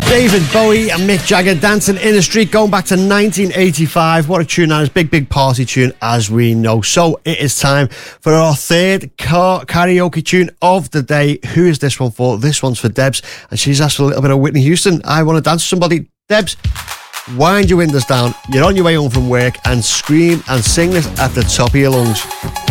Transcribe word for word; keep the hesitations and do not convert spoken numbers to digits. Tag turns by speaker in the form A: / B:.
A: David Bowie and Mick Jagger, Dancing in the Street, going back to nineteen eighty-five. What a tune that is. Big, big party tune, as we know. So it is time for our third car karaoke tune of the day. Who is this one for? This one's for Debs, and she's asked for a little bit of Whitney Houston. I want to dance with somebody. Debs, wind your windows down. You're on your way home from work, and scream and sing this at the top of your lungs.